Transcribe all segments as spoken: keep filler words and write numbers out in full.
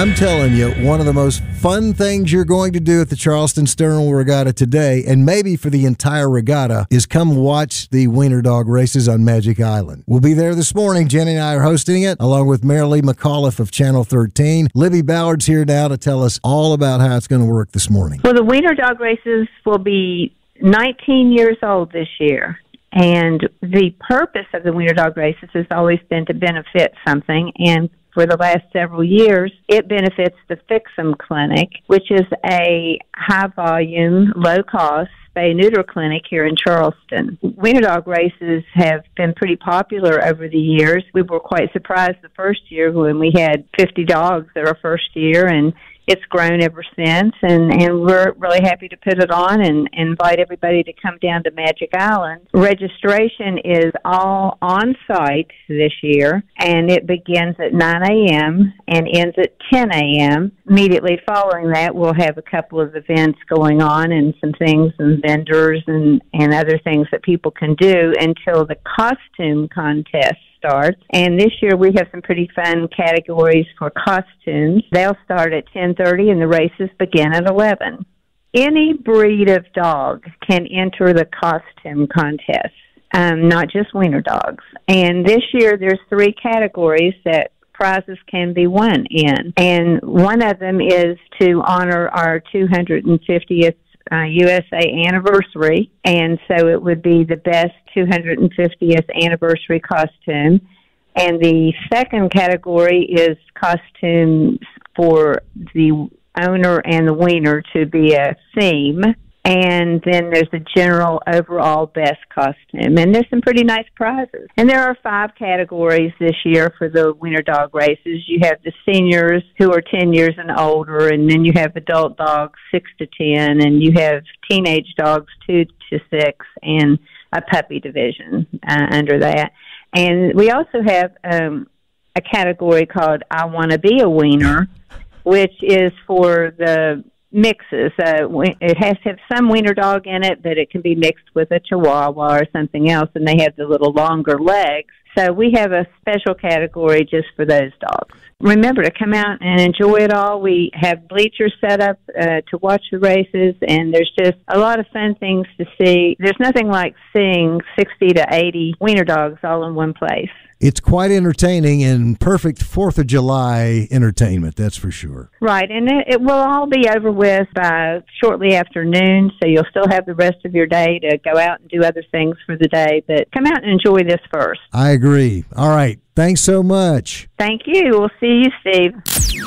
I'm telling you, one of the most fun things you're going to do at the Charleston Sternwell Regatta today, and maybe for the entire regatta, is come watch the Wiener Dog races on Magic Island. We'll be there this morning. Jenny and I are hosting it, along with Marilee McAuliffe of Channel thirteen. Libby Ballard's here now to tell us all about how it's going to work this morning. Well, the Wiener Dog races will be nineteen years old this year. And the purpose of the Wiener Dog races has always been to benefit something. And for the last several years, it benefits the Fix 'em Clinic, which is a high-volume, low-cost spay-neuter clinic here in Charleston. Wiener Dog races have been pretty popular over the years. We were quite surprised the first year when we had fifty dogs at our first year, and it's grown ever since, and, and we're really happy to put it on and, and invite everybody to come down to Magic Island. Registration is all on site this year, and it begins at nine a.m. and ends at ten a.m. Immediately following that, we'll have a couple of events going on and some things and vendors and, and other things that people can do until the costume contest starts. And this year we have some pretty fun categories for costumes. They'll start at ten thirty and the races begin at eleven. Any breed of dog can enter the costume contest, um, not just Wiener dogs. And this year there's three categories that prizes can be won in. And one of them is to honor our two hundred fiftieth Uh, U S A anniversary, and so it would be the best two hundred fiftieth anniversary costume. And the second category is costumes for the owner and the wiener to be a theme. And then there's the general overall best costume. And there's some pretty nice prizes. And there are five categories this year for the Wiener Dog races. You have the seniors who are ten years and older, and then you have adult dogs six to ten, and you have teenage dogs two to six, and a puppy division uh, under that. And we also have um, a category called I Want to Be a Wiener, which is for the mixes. Uh, it has to have some wiener dog in it, but it can be mixed with a Chihuahua or something else, and they have the little longer legs. So we have a special category just for those dogs. Remember to come out and enjoy it all. We have bleachers set up uh, to watch the races, and there's just a lot of fun things to see. There's nothing like seeing sixty to eighty wiener dogs all in one place. It's quite entertaining and perfect fourth of July entertainment, that's for sure. Right, and it, it will all be over with by shortly after noon, so you'll still have the rest of your day to go out and do other things for the day, but come out and enjoy this first. I agree. All right, thanks so much. Thank you. We'll see you, Steve. Get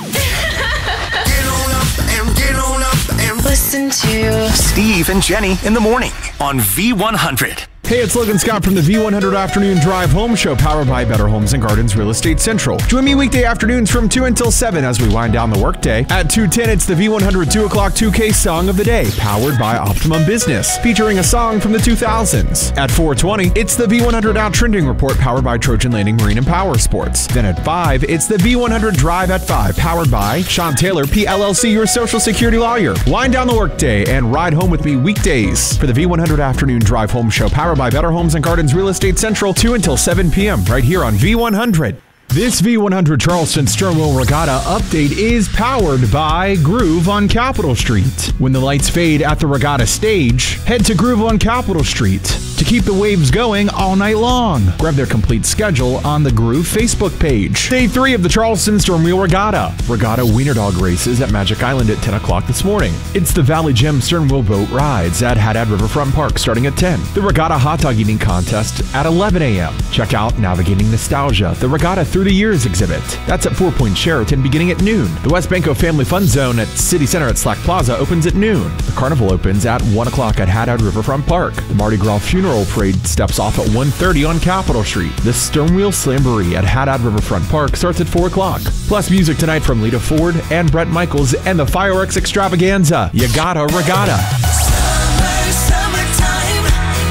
on up and get on up and listen to Steve and Jenny in the morning on V one hundred. Hey, it's Logan Scott from the V one hundred Afternoon Drive Home Show, powered by Better Homes and Gardens Real Estate Central. Join me weekday afternoons from two until seven as we wind down the workday. At two ten, it's the V one hundred two o'clock two K Song of the Day, powered by Optimum Business, featuring a song from the two thousands. At four twenty, it's the V one hundred Out Trending Report, powered by Trojan Landing Marine and Power Sports. Then at five, it's the V one hundred Drive at five, powered by Sean Taylor, P L L C, your Social Security lawyer. Wind down the workday and ride home with me weekdays for the V one hundred Afternoon Drive Home Show, powered by Better Homes and Gardens Real Estate Central, two until seven p.m. right here on V one hundred. This V one hundred Charleston Sternwell Regatta update is powered by Groove on Capitol Street. When the lights fade at the regatta stage, head to Groove on Capitol Street to keep the waves going all night long. Grab their complete schedule on the Groove Facebook page. Day three of the Charleston Sternwell Regatta. Regatta Wiener Dog races at Magic Island at ten o'clock this morning. It's the Valley Gem Sternwell Boat Rides at Haddad Riverfront Park starting at ten. The Regatta Hot Dog Eating Contest at eleven a.m. Check out Navigating Nostalgia, the Regatta Through the Years exhibit. That's at Four Point Sheraton beginning at noon. The West Banco Family Fun Zone at City Center at Slack Plaza opens at noon. The Carnival opens at one o'clock at Haddad Riverfront Park. The Mardi Gras Funeral Parade steps off at one thirty on Capitol Street. The Sternwell Slamboree at Haddad Riverfront Park starts at four o'clock. Plus music tonight from Lita Ford and Brett Michaels and the Fireworks Extravaganza. You gotta regatta. summer, summertime.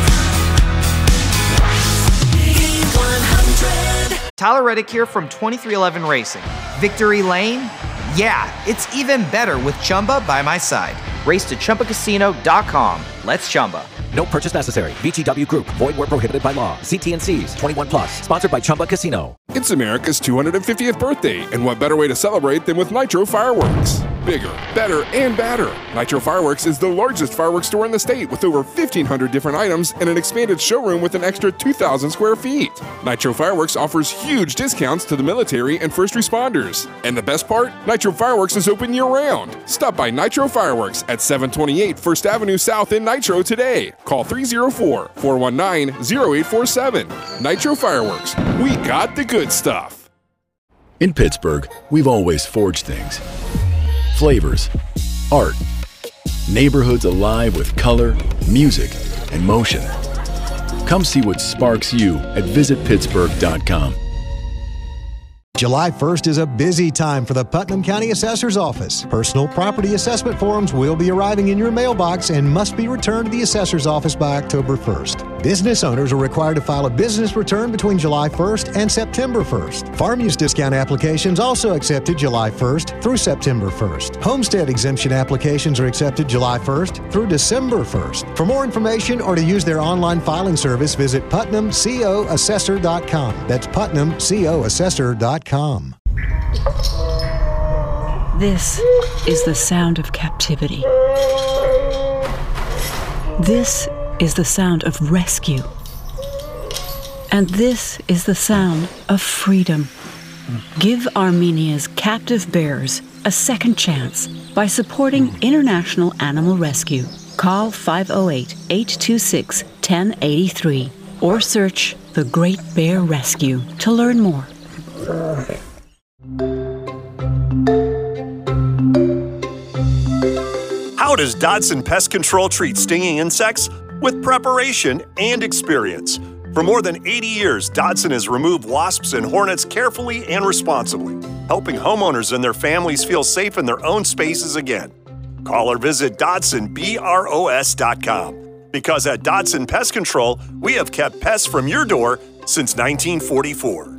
V one hundred. Tyler Reddick here from twenty-three eleven Racing. Victory Lane? Yeah, it's even better with Chumba by my side. Race to Chumba Casino dot com. Let's Chumba. No purchase necessary. V G W Group. Void where prohibited by law. See T N Cs. twenty-one plus. Sponsored by Chumba Casino. It's America's two hundred fiftieth birthday, and what better way to celebrate than with Nitro Fireworks? Bigger, better, and badder. Nitro Fireworks is the largest fireworks store in the state with over fifteen hundred different items and an expanded showroom with an extra two thousand square feet. Nitro Fireworks offers huge discounts to the military and first responders. And the best part? Nitro Fireworks is open year-round. Stop by Nitro Fireworks at seven twenty-eight First Avenue South in Nitro today. Call three oh four, four one nine, oh eight four seven. Nitro Fireworks. We got the good stuff. In Pittsburgh, we've always forged things. Flavors, art, neighborhoods alive with color, music, and motion. Come see what sparks you at visit pittsburgh dot com. July first is a busy time for the Putnam County Assessor's Office. Personal property assessment forms will be arriving in your mailbox and must be returned to the Assessor's Office by October first. Business owners are required to file a business return between July first and September first. Farm use discount applications also accepted July first through September first. Homestead exemption applications are accepted July first through December first. For more information or to use their online filing service, visit putnam co assessor dot com. That's putnam co assessor dot com. This is the sound of captivity. This is the sound of rescue. And this is the sound of freedom. Give Armenia's captive bears a second chance by supporting International Animal Rescue. Call five oh eight, eight two six, one oh eight three or search The Great Bear Rescue to learn more. How does Dodson Pest Control treat stinging insects? With preparation and experience. For more than eighty years, Dodson has removed wasps and hornets carefully and responsibly, helping homeowners and their families feel safe in their own spaces again. Call or visit Dodson Bros dot com. Because at Dodson Pest Control, we have kept pests from your door since nineteen forty-four.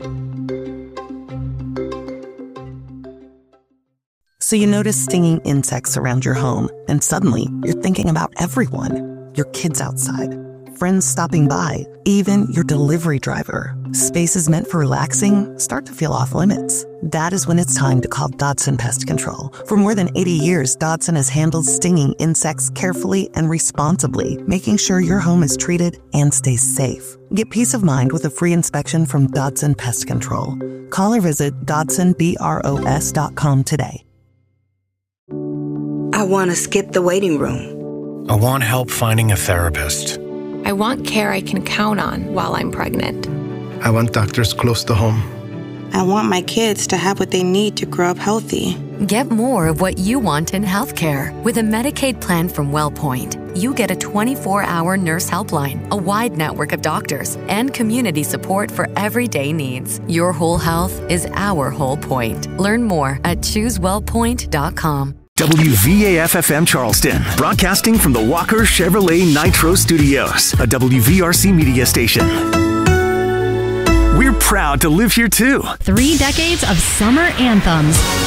So you notice stinging insects around your home, and suddenly you're thinking about everyone. Your kids outside, friends stopping by, even your delivery driver. Spaces meant for relaxing start to feel off limits. That is when it's time to call Dodson Pest Control. For more than eighty years, Dodson has handled stinging insects carefully and responsibly, making sure your home is treated and stays safe. Get peace of mind with a free inspection from Dodson Pest Control. Call or visit Dodson Bros dot com today. I want to skip the waiting room. I want help finding a therapist. I want care I can count on while I'm pregnant. I want doctors close to home. I want my kids to have what they need to grow up healthy. Get more of what you want in healthcare. With a Medicaid plan from WellPoint, you get a twenty-four hour nurse helpline, a wide network of doctors, and community support for everyday needs. Your whole health is our whole point. Learn more at choose well point dot com. W V A F F M Charleston, broadcasting from the Walker Chevrolet Nitro Studios, a W V R C media station. We're proud to live here too. Three decades of summer anthems.